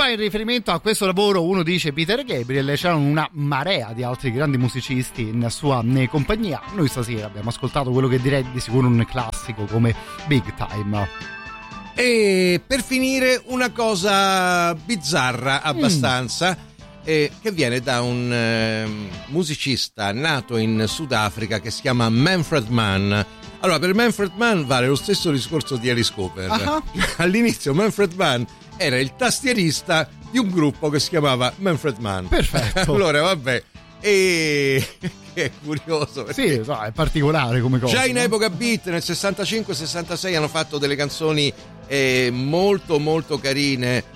fa in riferimento a questo lavoro, uno dice Peter Gabriel, c'erano una marea di altri grandi musicisti in sua compagnia. Noi stasera abbiamo ascoltato quello che direi di sicuro un classico come Big Time. E per finire una cosa bizzarra abbastanza, che viene da un musicista nato in Sudafrica che si chiama Manfred Mann. Allora, per Manfred Mann vale lo stesso discorso di Alice Cooper. Uh-huh. All'inizio Manfred Mann era il tastierista di un gruppo che si chiamava Manfred Mann. Perfetto. Allora, vabbè, e è curioso. Sì, è particolare come cosa. Già in epoca beat, nel 65-66 hanno fatto delle canzoni molto molto carine.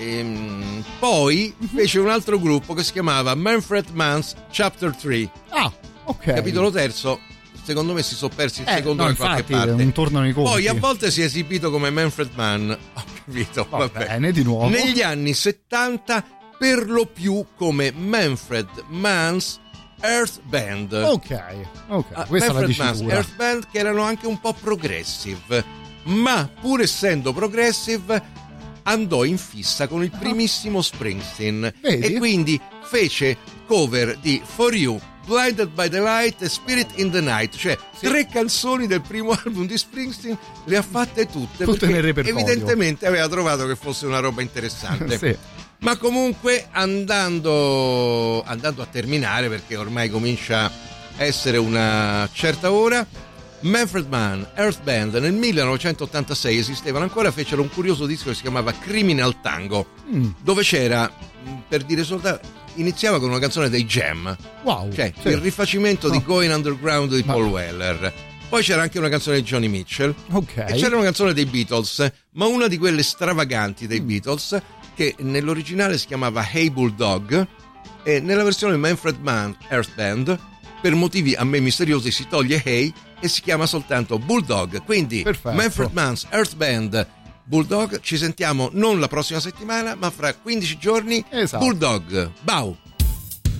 Poi fece un altro gruppo che si chiamava Manfred Mann's Chapter 3. Ah, ok. Capitolo terzo. Secondo me si sono persi il secondo in qualche parte. Non tornano i conti. Poi a volte si è esibito come Manfred Mann. Ho capito. Va bene, di nuovo. Negli anni 70 per lo più come Manfred Mann's Earth Band. Ok. Questa Manfred è la Mann's Earth Band, che erano anche un po' progressive, ma pur essendo progressive andò in fissa con il primissimo Springsteen. Vedi? E quindi fece cover di For You, Blinded by the Light e Spirit in the Night, cioè 3 canzoni del primo album di Springsteen, le ha fatte tutte nel repertorio. Evidentemente aveva trovato che fosse una roba interessante. Sì. Ma comunque andando a terminare, perché ormai comincia a essere una certa ora, Manfred Mann Earth Band nel 1986 esistevano ancora, fecero un curioso disco che si chiamava Criminal Tango, dove c'era, per dire soltanto, iniziava con una canzone dei Jam, cioè il rifacimento di Going Underground di Paul Weller. Poi c'era anche una canzone di Johnny Mitchell, e c'era una canzone dei Beatles, ma una di quelle stravaganti dei Beatles, che nell'originale si chiamava Hey Bulldog, e nella versione Manfred Mann Earth Band, per motivi a me misteriosi, si toglie Hey e si chiama soltanto Bulldog. Quindi perfetto. Manfred Mann's Earth Band Bulldog, ci sentiamo non la prossima settimana ma fra 15 giorni. Esatto. Bulldog, bau.